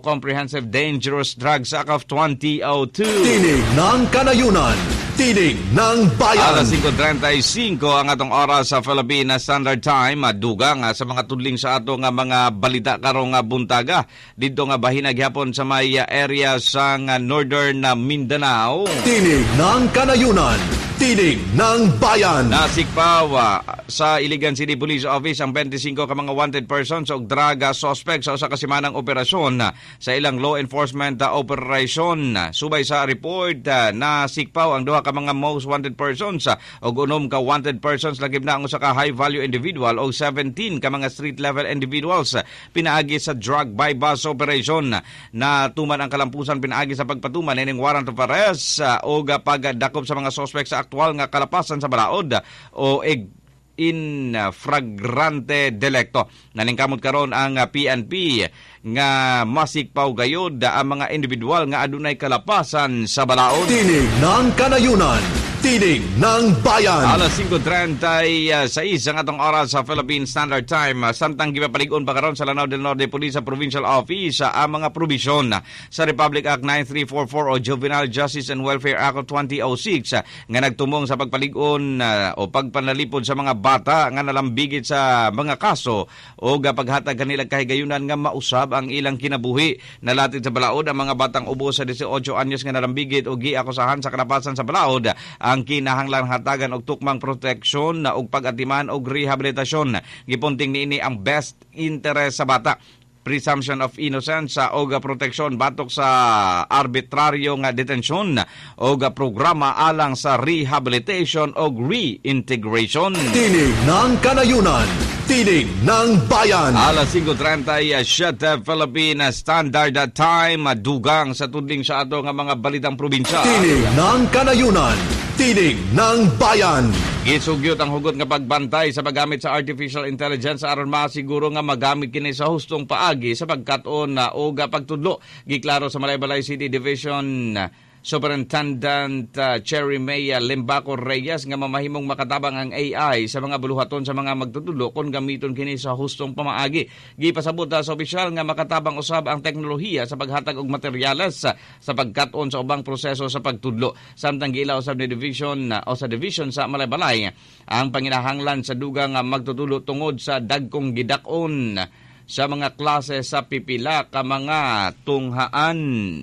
Comprehensive Dangerous Drugs Act of 2002. Tinig ng Kanayunan, tinig ng bayan. Alas 5:35 ang atong oras sa Philippine Standard Time. Dugang sa mga tudling sa ato nga mga balita karong buntaga. Dito nga bahin gyapon sa may area sa Northern Mindanao. Tinig ng Kanayunan, tinig ng bayan. Nasikpaw sa Iligan City Police Office ang 25 ka mga wanted persons o drug suspects sa usa ka semanang operasyon sa ilang law enforcement operation. Subay sa report, nasikpaw ang duha ka mga most wanted persons o unom ka wanted persons lagib na ang usa ka high value individual o 17 ka mga street level individuals pinaagi sa drug bypass operation. Natuman ang kalampusan pinaagi sa pagpatuman ining warrant of arrest o pagdakop sa mga suspects sa aktual nga kalapasan sa balaod o in flagrante delicto. Naningkamot karon ang PNP nga masikpaw gayod ang mga individual nga adunay kalapasan sa balaod. Tinig ng Kanayunan, tinig ng bayan. Alas 5:36 ang atong oras sa Philippine Standard Time. Samtang gipapaligon pa karon sa Lanao del Norte Police Provincial Office ang mga probisyon sa Republic Act 9344 o Juvenile Justice and Welfare Act of 2006 nga nagtumong sa pagpaligon o pagpanalipod sa mga bata nga nalambigit sa mga kaso o paghatag kanila kahigayunan nga mausab ang ilang kinabuhi. Nalatid sa balaod ang mga batang ubos sa 18 anyos nga nalambigit o giakusahan sa kalapasan sa balaod ang kinahanglan hatagan og tukmang proteksyon og pag-atiman og rehabilitasyon. Gipunting niini ang best interest sa bata, presumption of innocence o proteksyon batok sa arbitraryo nga detensyon o programa alang sa rehabilitation o reintegration. Tinig ng Kanayunan, tinig ng bayan. Alas 5:37 Philippine Standard Time. Dugang sa tudling sa ato nga mga balitang probinsya. Tinig ng Kanayunan, tinig ng bayan. Gisugyot ang hugot nga pagbantay sa paggamit sa artificial intelligence aron masiguro nga magamit kini sa hustong paagi sa pagkat-on o pagtudlo. Giklaro sa Malaybalay City Division Superintendent Cherry May Limbaco Reyes nga mamahimong makatabang ang AI sa mga buluhaton sa mga magtutudlo kung gamiton kini sa hustong pamaagi. Gipasabot sa opisyal nga makatabang usab ang teknolohiya sa paghatag og materyales sa pagkat-on sa ubang proseso sa pagtudlo. Samtang giila usab ni division sa division sa Malaybalay ang panginahanglan sa dugang magtutudlo tungod sa dagkong gidak-on sa mga klase sa pipila ka mga tunghaan.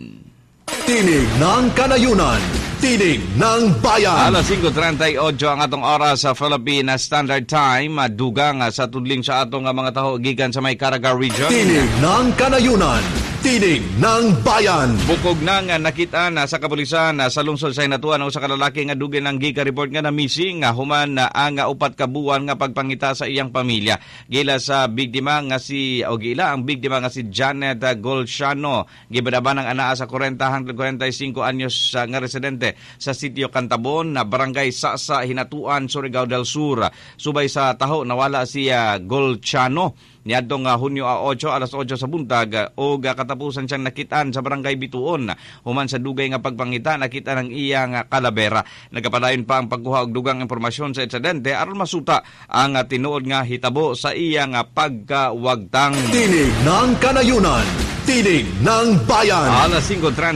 Tinig ng Kanayunan, tinig ng bayan. Alas 5:38 ang atong oras sa Philippine Standard Time. Dugang sa tudling sa atong mga taho gikan sa may Caraga Region. Tinig ng Kanayunan, tinig ng bayan. Bukog na nga nakita na sa kapulisan sa lungsod sa Hinatuan sa kalalaki nga dugay ng giga report nga na missing human ang 4 ka buwan nga pagpangita sa iyang pamilya. Gila sa biktima nga ang biktima nga si Janet Golciano. Gibadaban ang anaa sa 40 hangtod 45 anyos nga residente sa sitio Cantabon na barangay Sasa, Hinatuan, Surigao del Sur. Subay sa taho nawala si Golciano niadtong Hunyo 8 alas 8 sa buntag o katapusan siyang nakitaan sa barangay Bituon. Human sa dugay nga pagpangita nakita ng iyang kalabera. Nagapadayon pa ang pagkuha og dugang impormasyon sa insidente aron masuta ang tinuod nga hitabo sa iyang pagkawagtang. Tinig ng Kanayunan, tinig ng bayan. Alas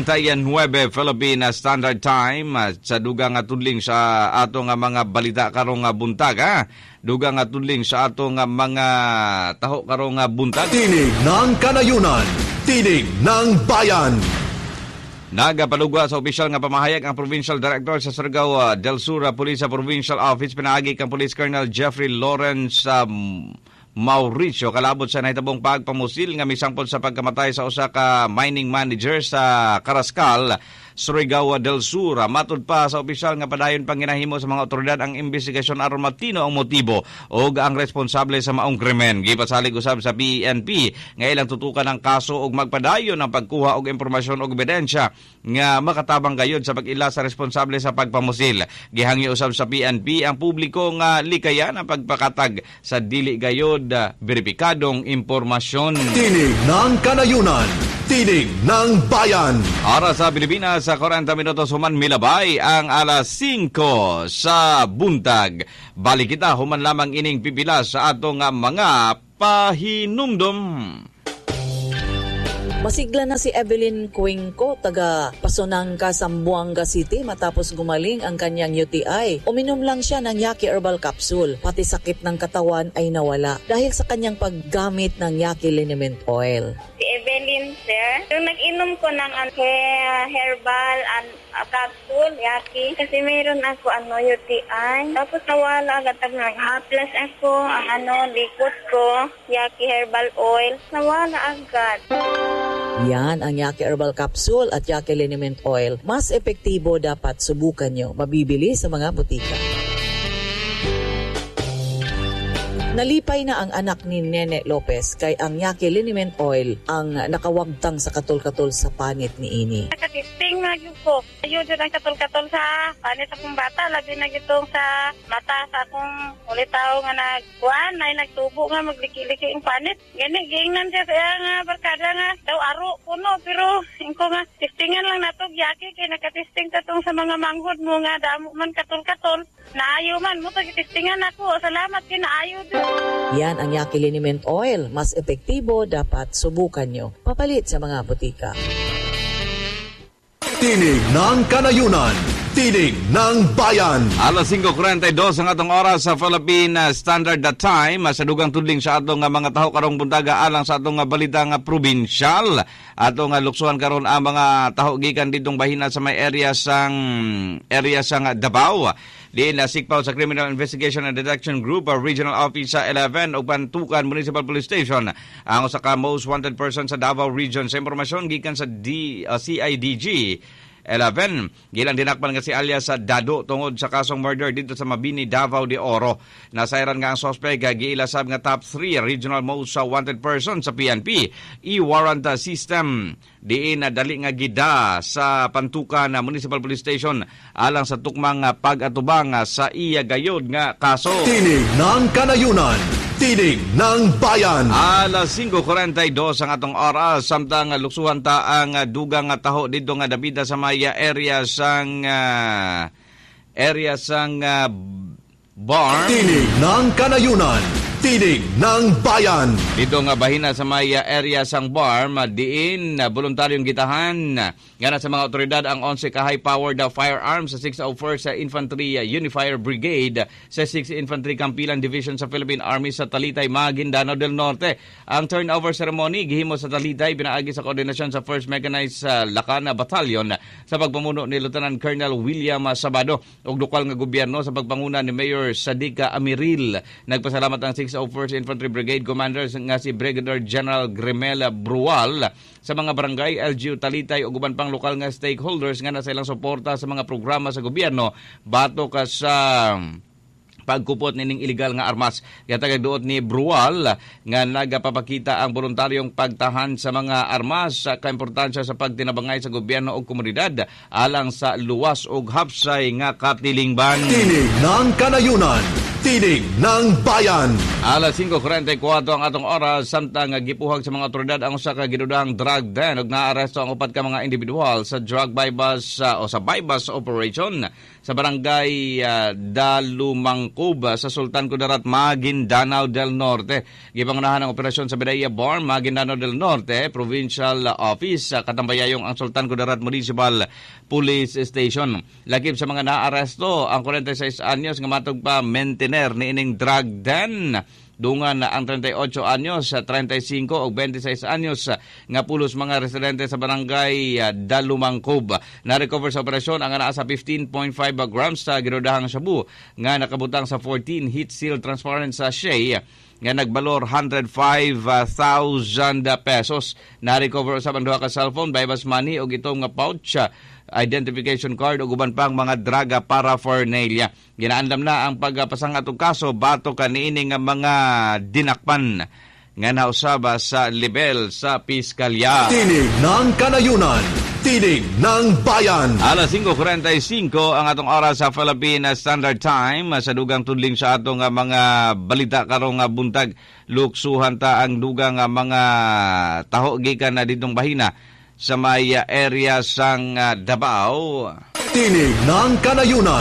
5:39 Philippine Standard Time sa dugang tudling sa ato nga mga balita karong buntag. Dugang tudling sa ato nga mga taho karong buntag. Tinig ng Kanayunan, tinig ng bayan. Nagapalugwa sa opisyal nga pamahayag ang Provincial Director sa Surigao del Sur Police Provincial Office pinaagi kang Police Colonel Jeffrey Lawrence Mauricio kalabot sa nahitabong pagpamusil nga misangpol sa pagkamatay sa usa ka mining manager sa Carrascal, Surigao del Sur. Matud pa sa opisyal nga padayon pang ginahimo sa mga otoridad ang investigasyon aron matino ang motibo o ang responsable sa maong krimen. Gipasalig usab sa PNP nga ilang tutukan ang kaso og magpadayon ang pagkuha og impormasyon og ebidensya nga makatabang gayud sa pag-ila sa responsable sa pagpamusil. Gihangyo usab sa PNP ang publiko nga likayan ang pagpakatag sa dili gayud beripikadong impormasyon. Tinig ng Kanayunan, tinig ng bayan. Ara sa Pilipinas sa 40 minutos human milabay ang alas 5 sa buntag. Balik kita human lamang ining pipila sa atong mga pahinumdom. Masigla na si Evelyn Cuenco, taga Pasonangka, Zamboanga City matapos gumaling ang kanyang UTI. Uminom lang siya ng Yaki Herbal Capsule. Pati sakit ng katawan ay nawala dahil sa kanyang paggamit ng Yaki Liniment Oil. Si Evelyn, sir, yung nag-inom ko ng herbal and capsule, Yaki, kasi mayroon ako UTI. Tapos nawala agad nag-haplas ako ang likod ko, Yaki Herbal Oil. Nawala agad. Yan ang Yaki Herbal Capsule at Yaki Liniment Oil. Mas epektibo, dapat subukan nyo. Mabibili sa mga butika. Nalipay na ang anak ni Nene Lopez kay ang Yaki Liniment Oil ang nakawagtang sa katol-katol sa panit ni Ini. Nakatisting na yun ko. Ayun dyan ang katol-katol sa panit akong bata. Lagi na gitong sa mata sa akong ulitaw nga nagkuhan ay nagtubo nga magliki-liki ang panit. Gani, giingnan siya kaya nga barkada nga daw aro kuno. Pero ko nga tistingan lang natog Yaki kay nakatisting katong sa mga manghod mo nga damo man katol-katol. Naayo man mo tagitistingan ako. Salamat kinaayo doon. Yan ang Yaki Liniment Oil. Mas epektibo, dapat subukan nyo. Papalit sa mga butika. Tinig ng Kanayunan. Tinig ng Bayan. Alas 5:42 ang atong oras sa Philippine Standard Time. Sa dugang tudling sa atong mga taho karong buntaga alang sa atong balita nga probinsyal. Atong luksuhan karon ang mga taho gikan ditong bahina sa may area sang Davao. Diin na sikpaw sa Criminal Investigation and Detection Group Regional Office sa 11 ug Pantukan Municipal Police Station ang usa ka most wanted person sa Davao Region. Sa impormasyon gikan sa CIDG 11. Gilang dinakpan nga si alias sa Dado tungod sa kasong murder dito sa Mabini, Davao de Oro. Nasairan nga ang suspect giilasab nga top 3 regional most wanted person sa PNP. E-warrant system diin na dali nga gida sa Pantukan Municipal Police Station alang sa tukmang pag-atubang sa iya gayod nga kaso. Tinig ng Kanayunan. Tinig ng Bayan. Alas 5:42 ang atong oras samtang luksuhan ta ang dugang nga taho dito nga Dabida sa maya area sang bar. Tinig ng Kanayunan. Tinig ng Bayan. Dito nga bahina sa maya area sang bar, madiin voluntaryong gitahan nga sa mga otoridad ang 11 ka high-powered firearms sa 604 sa Infantry Unifier Brigade sa 6 Infantry Campilan Division sa Philippine Army sa Talitay, Maguindanao del Norte. Ang turnover ceremony gihimo sa Talitay pinaagi sa koordinasyon sa 1st Mechanized Lacana Battalion sa pagpamuno ni Lieutenant Colonel William Sabado ug lokal nga gobyerno sa pagpanguna ni Mayor Sadiqa Amiril. Nagpasalamat ang 601st Infantry Brigade Commander nga si Brigadier General Grimel Brual sa mga barangay, LGU Talitay ug uban pang lokal nga stakeholders nga nasa ilang suporta sa mga programa sa gobyerno batok sa pagkupot nining illegal nga armas. Yatagag duot ni Brual nga nagapapakita ang voluntaryong pagtahan sa mga armas sa kaimportansya sa pagtinabangay sa gobyerno o komunidad alang sa luwas ug hapsay nga katilingban. Tinig ng Kanayunan. Tinig ng Bayan. Alas 5:44 ang atong oras samtang gipuhag sa mga otoridad ang usa ka ginudahang drug den ug naaresto ang upat ka mga individual sa drug bypass o sa bypass operation sa barangay Dalumangkub sa Sultan Kudarat, Maguindanao del Norte. Gipangunahan ang operasyon sa Bidaya Bar, Maguindanao del Norte Provincial Office sa katambayayong ang Sultan Kudarat Municipal Police Station. Lakip sa mga naaresto ang 46 anyos nga matug pa maintenance ni ining drug den. Dungan ang 38 anyos, 35 o 26 anyos nga pulos mga residente sa barangay Dalumangkub. Na-recover sa operasyon ang naa sa 15.5 grams sa ginudahang shabu nga nakabutang sa 14 heat seal transparent sachet nga nagbalor 105,000 pesos. Na-recover sa duha ka cellphone, bypass money o itong nga pouch, identification card o guban pang mga draga paraphernalia. Ginaandam na ang pagpasangat og kaso bato kaniini nga mga dinakpan nga nausaba sa level sa piskalya. Tinig ng Kanayunan. Tinig ng Bayan. Alas 5:45 ang atong oras sa Philippine Standard Time. Sa dugang tudling sa atong mga balita karong buntag, luksuhan ta ang dugang mga taho gikan na ditong bahina sa may area sang Davao. Tinig ng Kanayunan.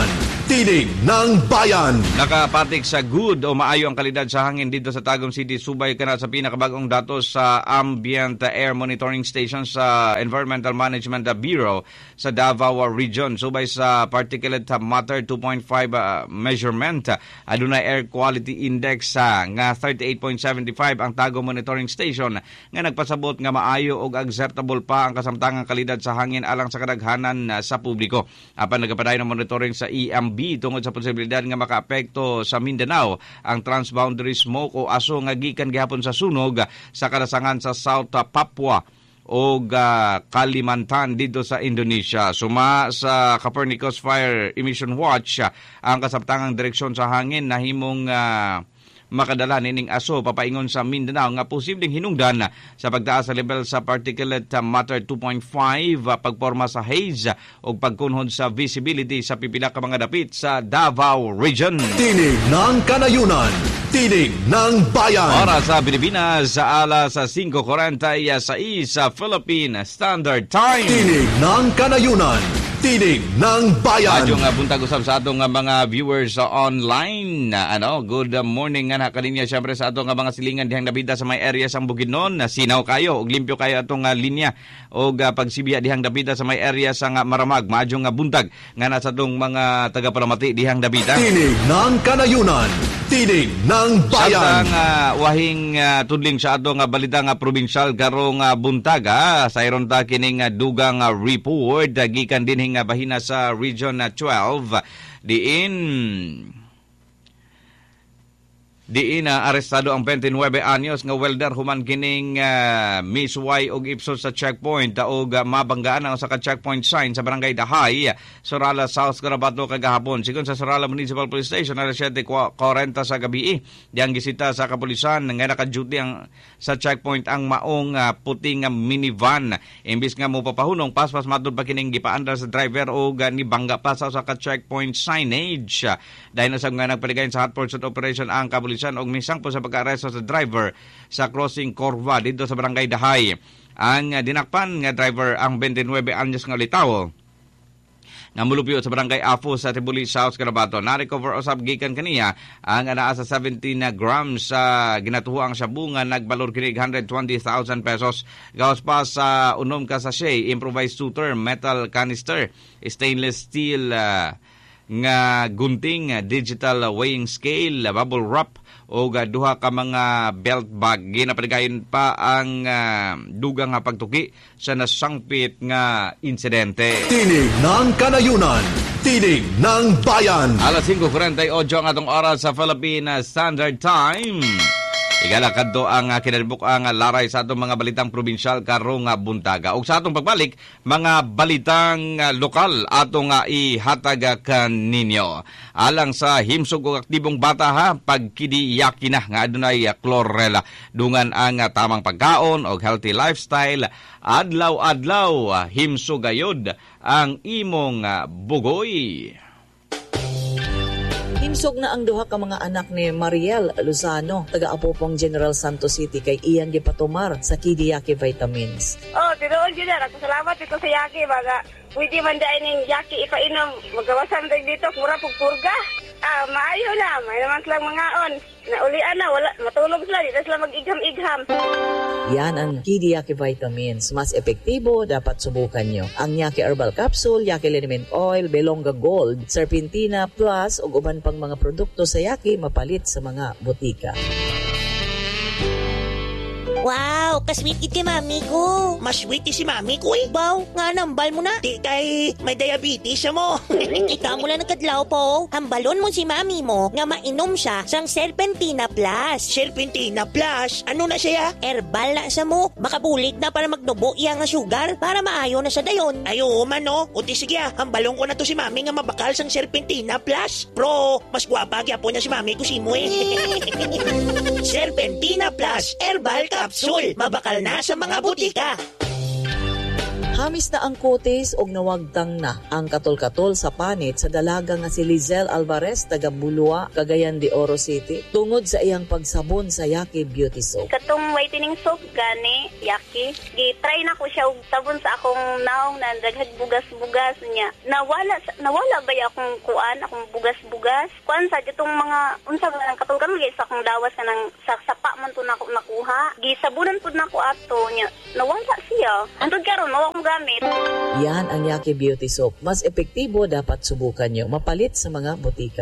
Tinig ng Bayan. Nakapatik sa good o maayo ang kalidad sa hangin dito sa Tagum City. Subay ka na sa pinakabagong datos sa Ambient Air Monitoring Station sa Environmental Management Bureau sa Davao Region. Subay sa Particulate Matter 2.5 measurement. Adunay Air Quality Index nga 38.75 ang Tagum Monitoring Station nga nagpasabot nga maayo og acceptable pa ang kasamtangang kalidad sa hangin alang sa kadaghanan sa publiko. Apan nagapadayon ng monitoring sa EMB tungod sa posibilidad nga makaapekto sa Mindanao ang transboundary smoke o aso nga gikan gihapon sa sunog sa kalasangan sa South Papua o Kalimantan dito sa Indonesia. Suma sa Copernicus Fire Emission Watch ang kasamtangang direksyon sa hangin na himong makadala nining aso papaingon sa Mindanao nga posibleng hinungdan sa pagtaas sa level sa particulate matter 2.5, pagporma sa haze o pagkunhod sa visibility sa pipila ka mga dapit sa Davao Region. Tinig ng Kanayunan. Tinig ng Bayan. Oras sa Pilipinas sa alas 5:46 sa Philippine Standard Time. Tinig ng Kanayunan. Tinig ng Bayan. Madyong buntag usab sa atong mga viewers online. Good morning nga kaninya syempre sa atong mga silingan dihang nabida sa may area sang Bukidnon. Sinaw kayo ug limpyo kayo atong linya og pagsibiya dihang nabida sa may area sang Maramag. Madyong buntag nga nasa atong mga tagapalamati dihang nabida. Tinig ng Kanayunan. Tinig ng Bayan. Samtang wahing tudling sa atong balita nga probinsyal karong buntag sayron ta kining dugang report gikan dinhi nga bahina sa Region 12 diin arestado ang 29 anyos nga welder human kining misway og ipsos sa checkpoint og mabanggaan ang usa ka checkpoint sign sa barangay Dahay, Sorala, South Cotabato kagahapon. Sigon sa Sorala Municipal Police Station alas 7:40 sa gabi diyang gisita sa kapulisan nga naka-duty sa checkpoint ang maong puting minivan. Imbis nga mo papahunong paspas matud pa kining gipaandar sa driver og nibangga pa sa usa ka checkpoint signage. Dahil na sa nga nagpaligayon sa hot pursuit operation ang kapulisan og misang po sa pag-aresto sa driver sa crossing Corva dito sa barangay Dahay. Ang dinakpan nga driver ang 29 anyos nga litaw nga mulupyo sa barangay Afu sa Tibuli, South Cotabato. Na-recover usab gikan kaniya ang anaa sa 17 grams sa ginatuhuang shabu nga nagbalor kinig 120,000 pesos. Gawas pa sa unom ka sachet improvised shooter, metal canister, stainless steel nga gunting, digital weighing scale, bubble wrap o duha ka mga belt bag. Ginapaligayon pa ang dugang nga pagtuki sa nasangpit nga insidente. Tinig ng Kanayunan. Tinig ng Bayan. Alas 5:48 ang atong oras sa Philippine Standard Time. Igalakadto ang kinalibuk ang laray sa atong mga balitang probinsyal karong buntaga. Ug sa atong pagbalik, mga balitang lokal atong ihatag kaninyo. Alang sa himsog og aktibong bata pagkidiyaki na nga adunay chlorella. Dungan ang tamang pagkaon og healthy lifestyle. Adlaw-adlaw himsog gayod ang imong bugoy. Himsog na ang duha ka mga anak ni Mariel Lozano, taga-Apopong General Santos City kay iyang gipatumar sa Kidiyaki Vitamins. Tinuod yun na. Salamat dito sa Yaki. Pwede man dahil ng Yaki ipainom. Magawasan tayo dito. Mura pagpurga. Maayo na. May naman silang mga on. Naulian na. Wala, matulog sila. Dito sila mag-igham-igham. Yan ang Kidiyaki Vitamins. Mas epektibo, dapat subukan nyo. Ang Yaki Herbal Capsule, Yaki Liniment Oil, Belonga Gold, Serpentina Plus, ug uban pang mga produkto sa Yaki mapalit sa mga butika. Wow, kasweet kay mami ko. Mas sweet si mami ko eh. Baw, nga nambal mo na. Di kay may diabetes siya mo. Ikaw mo lang nagkadlaw po. Hambalon mo si mami mo nga mainom siya sang Serpentina Plus. Serpentina Plus? Ano na siya? Herbal na sa mo. Makabulig na para magnubo iya nga sugar para maayo na sa dayon. Ayo man no. O di sige hambalon ko na to si mami nga mabakal sang Serpentina Plus. Pro, mas gwapa gyapon niya si mami ko si mo eh. Serpentina Plus Herbal Capsule. Mabakal na sa mga butika. Namis na ang kutis og nawagtang na ang katol-katol sa panit sa dalaga nga si Lizelle Alvarez taga Bulua, Cagayan de Oro City tungod sa iyang pagsabon sa Yaki Beauty Soap. Katong whitening soap gani, Yaki, gi-try na ko siya og sabon sa akong naong na daghag bugas-bugas niya. Nawala ba akong akong bugas-bugas? Kuan sa ditong mga unsa nga katol-katol sa akong dawas kanang sa sapa man to nako nakuha. Gisabunan pud nako ato nya. Nawala siya. Antod karon mao akong gamit. Yan ang Yaki Beauty Soap. Mas epektibo, dapat subukan nyo. Mapalit sa mga botika.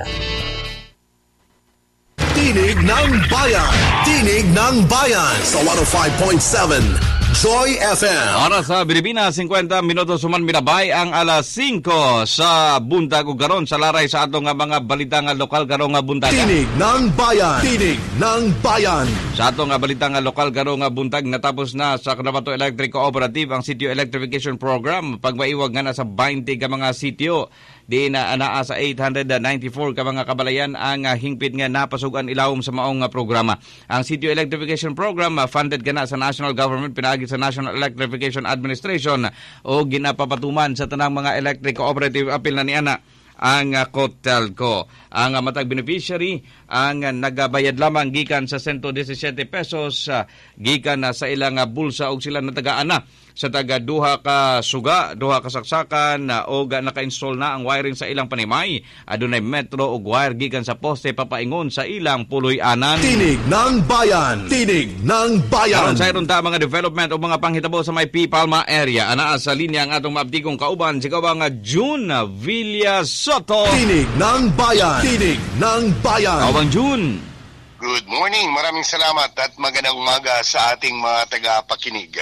Tinig ng Bayan. Tinig ng Bayan sa 105.7 Joy FM. Oras sa Pilipinas, 50 minutos suman minabay ang alas 5 sa buntag ug karon sa laray sa ato nga mga balita nga lokal karong nga buntag. Tinig ng Bayan. Tinig ng Bayan. Sa ato nga balita nga lokal karong nga buntag, natapos na sa Cotabato Electric Cooperative ang sitio electrification program. Pagmaiwag nga na sa 20 ka mga sitio. Di na anaa sa 894 ka mga kabalayan ang hingpit nga napasugan ilawom sa maong programa. Ang Sitio Electrification Program funded gana sa national government pinaagi sa National Electrification Administration o ginapapatuman sa tanang mga electric cooperative apil na niana ang Cotelco. Ang matag beneficiary ang nagabayad lamang gikan sa 117 pesos gikan sa ilang bulsa og sila natagaan na sa taga duha ka suga, duha ka saksakan o naka-install na ang wiring sa ilang panimay. Adunay metro o wire gikan sa poste papaingon sa ilang puloy-anan. Tinig ng Bayan. Tinig ng Bayan. Karon sa iron ta mga development o mga panghitabo sa may Palma area. Anaa sa linya ang atong maabdigong kauban si Kawang June Villa Soto. Tinig ng Bayan. Tinig ng Bayan. Kawang June. Good morning. Maraming salamat at magandang umaga sa ating mga tagapakinig.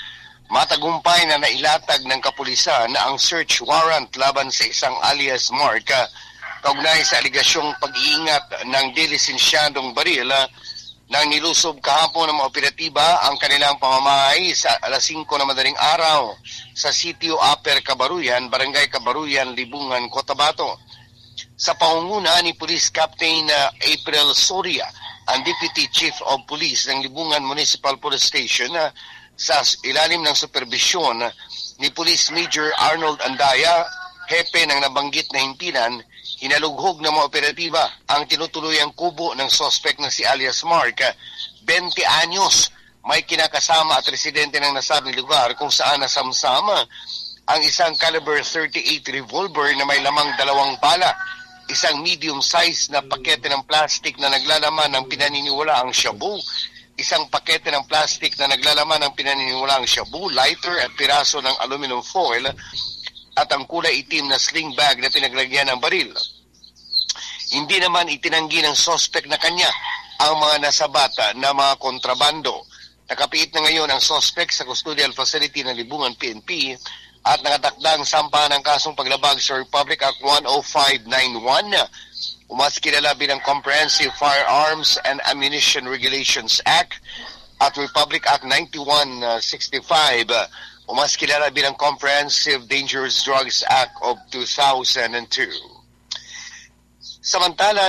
Matagumpay na nailatag ng kapulisan na ang search warrant laban sa isang alias Mark kaugnay sa aligasyong pag-iingat ng dilisensyadong baril nang nilusob kahapon ng mga operatiba ang kanilang pamamahay sa alas 5 na madaling araw sa sitio Upper Kabaruyan, Barangay Kabaruyan, Libungan, Cotabato. Sa pangunguna ni Police Captain April Soria, ang Deputy Chief of Police ng Libungan Municipal Police Station, sa ilalim ng supervisyon ni Police Major Arnold Andaya, hepe ng nabanggit na himpilan, hinalughog ng mga operatiba ang tinutuluyang kubo ng suspect na si alias Mark, 20 anyos, may kinakasama at residente ng nasabing lugar kung saan nasamsama ang isang caliber 38 revolver na may lamang 2 bala, isang medium-size na pakete ng plastic na naglalaman ng pinaniniwalaang shabu, isang pakete ng plastic na naglalaman ng pinaniniwalaang shabu, lighter at piraso ng aluminum foil at ang kulay itim na sling bag na pinaglagyan ng baril. Hindi naman itinanggi ng suspect na kanya ang mga nasabata na mga kontrabando. Nakapiit na ngayon ang suspect sa custodial facility ng Libungan PNP at nakatakdang sampahan ng kasong paglabag sa Republic Act 10591, umas kilala bilang Comprehensive Firearms and Ammunition Regulations Act, at Republic Act 9165, umas kilala bilang Comprehensive Dangerous Drugs Act of 2002. Samantala,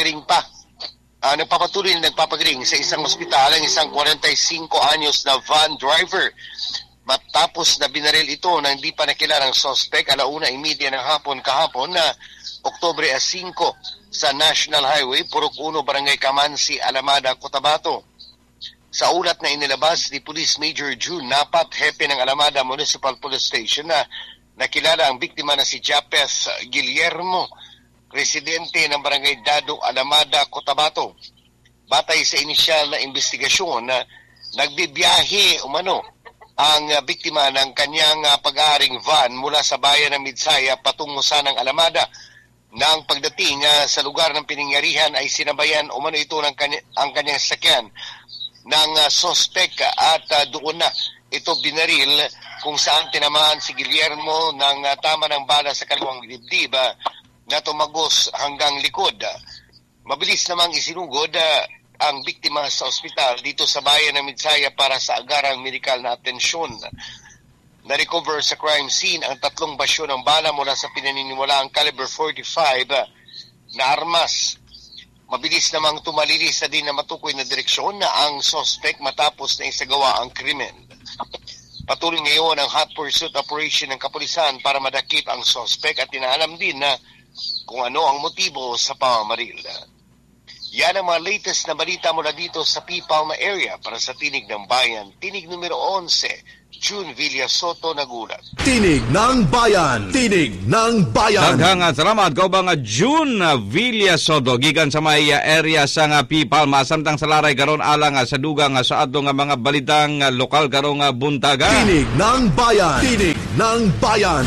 nagpapatuloy na nagpapagaling sa isang ospital ang isang 45 anyos na van driver. Matapos na binaril ito ng hindi pa nakilalang suspect 1:30 ng hapon kahapon na Oktubre 5 sa National Highway, Purok 1, Barangay Kamansi, Alamada, Cotabato. Sa ulat na inilabas ni Police Major June Napat, hepe ng Alamada Municipal Police Station, na nakilala ang biktima na si Japeth Guillermo, residente ng Barangay Dado, Alamada, Cotabato. Batay sa inisyal na investigasyon, nagbibiyahe umano ang biktima ng kanyang pag-aaring van mula sa bayan ng Midsaya patungo sa ng Alamada. Nang pagdating sa lugar ng pinangyarihan ay sinabayan umano ito ng ang kanyang sakyan ng suspect at doon na ito binaril kung saan tinamaan si Guillermo ng tama ng bala sa kaliwang dibdib na tumagos hanggang likod. Mabilis namang isinugod ang biktima sa ospital dito sa bayan ng Midsaya para sa agarang medikal na atensyon. Na-recover sa crime scene ang 3 basyo ng bala mula sa pinaniniwalaang caliber 45 na armas. Mabilis namang tumalilis na din na matukoy na direksyon na ang suspect matapos na isagawa ang krimen. Patuloy ngayon ang hot pursuit operation ng kapulisan para madakip ang sospek at inaalam din na kung ano ang motibo sa pamamaril. Yan ang mga latest na balita mula dito sa P. Palma area para sa Tinig ng Bayan. Tinig numero 11, June Villasoto nagulat. Tinig ng Bayan. Tinig ng Bayan. Daghang salamat ko ba nga June Villasoto gikan sa may area sa nga P. Palma samtang sa laray karon alang sa dugang sa ato nga mga balitang lokal karong buntaga. Tinig ng Bayan. Tinig ng Bayan.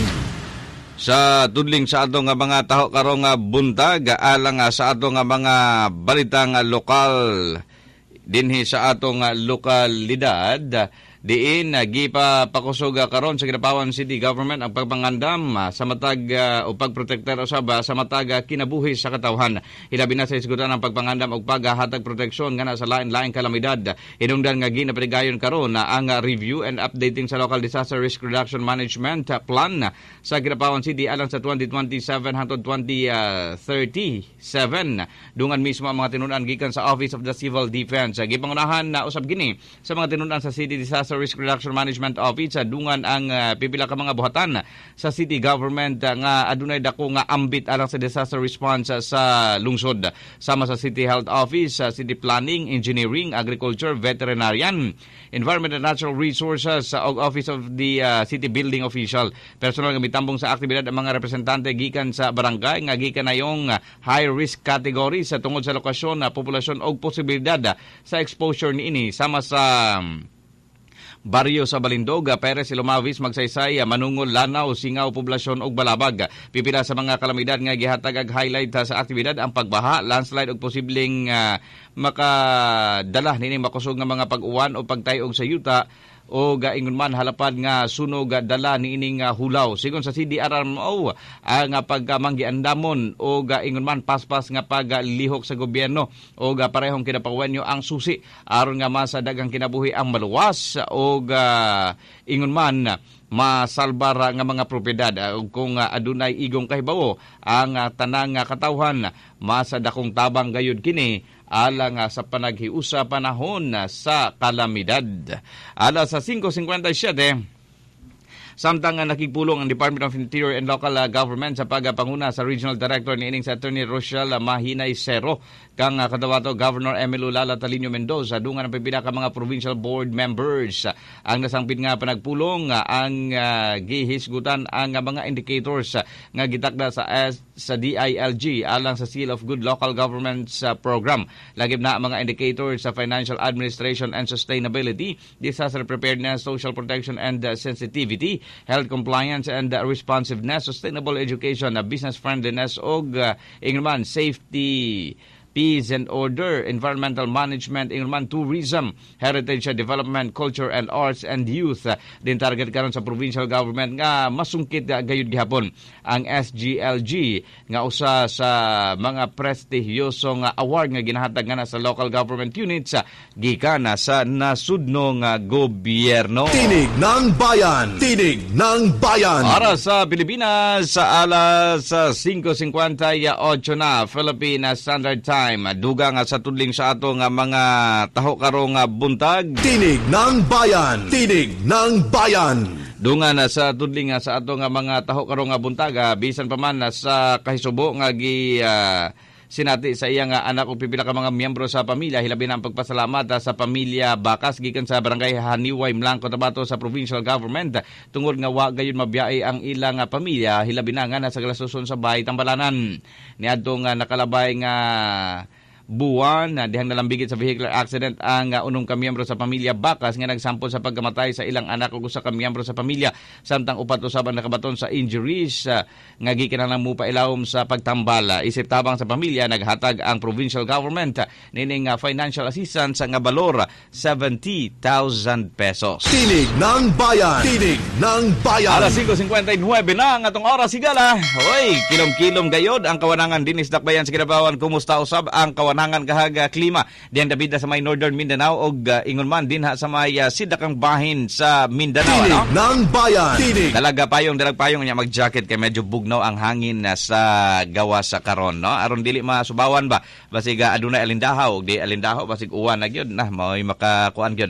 Sa tudling sa ato nga mga taho karong buntag alang sa ato nga mga balitang lokal dinhi sa ato nga lokalidad diin gipa pakusog karon sa Kinapawan City Government ang pagpangandam sa matag o pagprotektar usab sa matag kinabuhi sa katawhan. Hilabi na sa isgutan ang pagpangandam og paghatag proteksyon ngana sa lain-laing kalamidad. Hinungdan nga ginapatigayon karon ang review and updating sa Local Disaster Risk Reduction Management Plan sa Kinapawan City alang sa 2027 hangtod 2037. Dungan mismo ang mga tinunan gikan sa Office of the Civil Defense. Gipangunahan na usab gini sa mga tinunan sa City Disaster Risk Reduction Management Office dungan ang pipila ka mga buhatan sa city government nga adunay dako nga ambit alang sa disaster response sa lungsod sama sa City Health Office, City Planning, Engineering, Agriculture, Veterinarian, Environment and Natural Resources ug Office of the City Building Official. Personal nga mitambong sa aktibidad ang mga representante gikan sa barangay nga gikan ayong high risk category sa tungod sa lokasyon, populasyon ug posibilidad sa exposure niini sama sa baryo sa Balindog, Perez, Ilomavis, Magsaysay, Manungol, Lanao, Singaw, Poblasyon ug Balabag. Pipila sa mga kalamidad nga gihatag ag highlight sa aktibidad ang pagbaha, landslide ug posibleng makadala nini makusog nga mga pag-uwan o pagtayog sa yuta o gaingon man halapad nga sunog dala niining hulaw. Sigon sa CDRMO ang pagmanggiandamon o gaingon man paspas nga paglihok sa gobyerno o parehong kinapawenyo ang susi aron nga masadagang kinabuhi ang maluwas o ingon man masalbar nga mga propiedad kung adunay igong kahibawo ang tanang katawhan masadakong tabang gayud kini alang sa panaghiusa panahon sa kalamidad. Alas sa 5:57 samtang nakigpulong ang Department of Interior and Local Government sa pagpanguna sa Regional Director ni ining sa Attorney Rochelle Mahinay Cero kang kadawato Governor Emilio Lala Talino Mendoza dungan ang pipila ka mga provincial board members ang nasangpit nga panagpulong ang gihisgutan ang mga indicators nga gitakda sa DILG alang sa Seal of Good Local Governments Program. Lagip na ang mga indicators sa Financial Administration and Sustainability, Disaster Preparedness, Social Protection and Sensitivity, Health Compliance and Responsiveness, Sustainable Education, Business Friendliness o ingman Safety, Peace and Order, Environmental Management, ingman Tourism, Heritage Development, Culture and Arts and Youth. Din target karon sa provincial government nga masungkit gayud gihapon ang SGLG nga usa sa mga prestigyosong award nga ginahatag nga sa local government units gikan sa nasudnong gobyerno. Tinig ng Bayan. Tinig ng Bayan. Para sa Pilipinas sa alas 5:58 na Philippine Standard Time. Dugang sa tudling sa ato nga mga taho karong buntag. Tinig ng Bayan. Tinig ng Bayan. Dungan sa tudling sa ato nga mga taho karong buntag bisan pa man sa kahisubo nga sinati sa iyang anak o pipila ka mga miyembro sa pamilya. Hilabi na ang pagpasalamat sa pamilya Bakas gikan sa barangay Haniway, Mlangco, Tabato sa provincial government tungod nga wa gayon mabiyai ang ilang pamilya. Hilabi na nga nasa galasuson sa bahay Tambalanan. Niadto nga nakalabay nga buwan dihang nalambigit sa vehicular accident ang unong kamiyembro sa pamilya Bakas nga nagsampol sa pagkamatay sa ilang anak ug usa ka miyembro sa pamilya samtang upat usab ang nakabaton sa injuries nga gikinahanglan mo pailawom sa pagtambala. Isip tabang sa pamilya naghatag ang provincial government nining financial assistance nga balor 70,000 pesos. Tinig ng Bayan. Tinig ng Bayan. Alas 5:59 na ang atong oras sigala. Hoy, kilom-kilom gayod ang kawanangan dinis dakbayan sa Kinabawan. Kumusta usab ang kawanangan kahaga klima diyan David sa may Northern Mindanao og ingon man din sa may sidakang bahin sa Mindanao. Tinig ng Bayan. Tinig. Dalag payong nya mag-jacket kay medyo bugnaw ang hangin sa gawas sa karon, no? Aron dili masubawan ba basig adunay alindahaw og di alindahaw basig uwan na gyud na mao'y makakuan gyud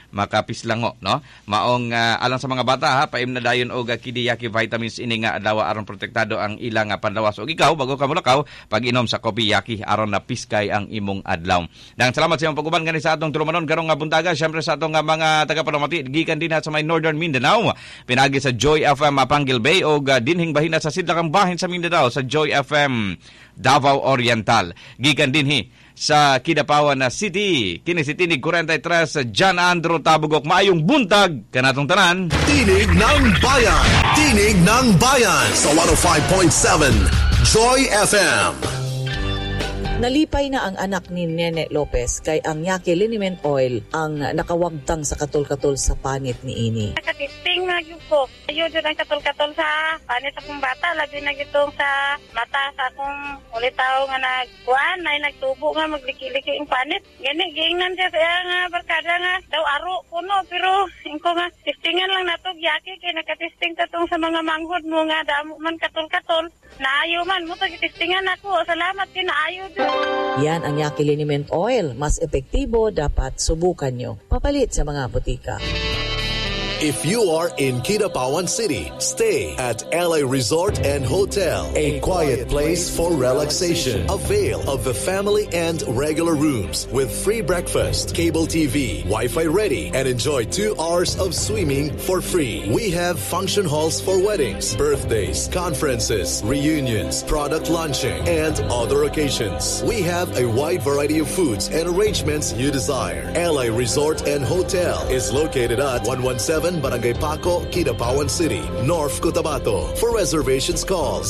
makapislango, no? Maong alang sa mga bata ha, paim na dayon og kidiyaki vitamins ini nga adlaw aron protektado ang ilang panlawas. Og ikaw bago ka mulakaw, pag-inom sa kopi yaki aron na piskay ang imong adlaw. Dang salamat sa imong pag-uban gani sa atong tulumanon karong nga buntaga, syempre sa atong mga taga-Palamati gikan din sa may Northern Mindanao. Pinagi sa Joy FM Panguil Bay og dinhing bahina sa sidlakang bahin sa Mindanao sa Joy FM Davao Oriental. Gikan dinhi sa Kidapawan City. Kini si Tinig 43 John Andrew Tabugok. Maayong buntag kanatong tanan. Tinig ng Bayan. Tinig ng Bayan sa 105.7 Joy FM. Nalipay na ang anak ni Nene Lopez kay ang Yaki Liniment Oil ang nakawagtang sa katol-katol sa panit ni ini. Nakatisting na yun ko. Ayun dyan ang katol-katol sa panit akong bata. Labi na gitong sa mata sa akong ulitaw nga nagkuhan. Ay nagtubo nga magliki-liki yung panit. Gani, giingnan siya sa nga barkada nga daw aro kuno. Pero ko nga tistingan lang nato Yaki kay nakatisting tatong sa mga manghod mo nga damo man katol-katol. Naayo man mo tagitistingan ako. Salamat din naayo dyan. Yan ang Yaki Liniment Oil. Mas epektibo, dapat subukan nyo. Papalit sa mga butika. If you are in Kidapawan City, stay at LA Resort and Hotel, a quiet place for relaxation. Avail of the family and regular rooms with free breakfast, cable TV, Wi-Fi ready, and enjoy 2 hours of swimming for free. We have function halls for weddings, birthdays, conferences, reunions, product launching, and other occasions. We have a wide variety of foods and arrangements you desire. LA Resort and Hotel is located at 117 Barangay Paco, Kidapawan City, North Cotabato. For reservations, call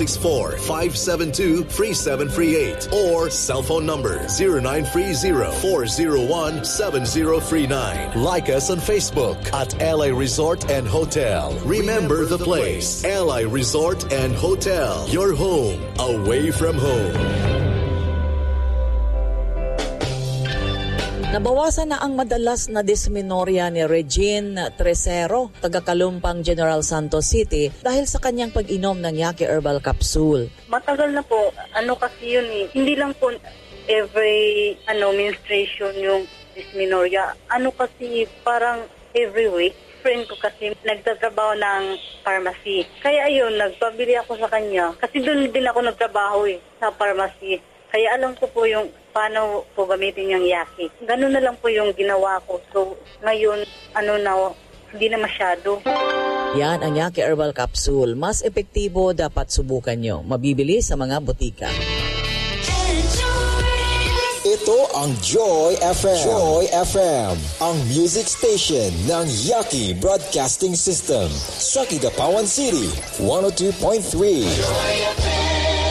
064-572-3738 or cell phone number 0930-401-7039. Like us on Facebook at LA Resort and Hotel. Remember the place, LA Resort and Hotel. Your home, away from home. Nabawasan na ang madalas na dysmenorrhea ni Regine Tresero, taga-Kalumpang General Santos City, dahil sa kanyang pag-inom ng Yaki Herbal Capsule. Matagal na po. Kasi yun hindi lang po every menstruation yung dysmenorrhea. Kasi parang every week. Friend ko kasi nagtatrabaho ng pharmacy. Kaya ayun, nagpabili ako sa kanya. Kasi doon din ako nagtrabaho sa pharmacy. Kaya alam ko po yung paano po gamitin yung Yaki. Ganun na lang po yung ginawa ko. So, ngayon, hindi na masyado. Yan ang Yaki Herbal Capsule. Mas epektibo, dapat subukan nyo. Mabibili sa mga butika. Ito ang Joy FM. Joy FM, ang music station ng Yaki Broadcasting System. Sa Kidapawan City, 102.3. Joy FM.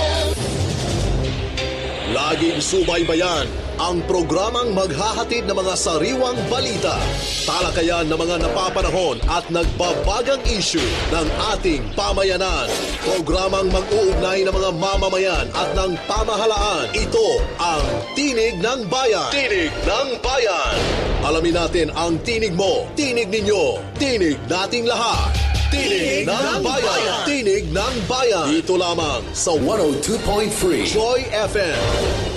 Laging subaybayan ang programang maghahatid ng mga sariwang balita, talakayan ng mga napapanahon at nagbabagang issue ng ating pamayanan. Programang mag-uugnay ng mga mamamayan at ng pamahalaan. Ito ang Tinig ng Bayan. Tinig ng Bayan. Alamin natin ang tinig mo, tinig ninyo, tinig nating lahat. Tinig ng Bayan. Tinig ng Bayan. Dito lamang sa 102.3 Joy FM.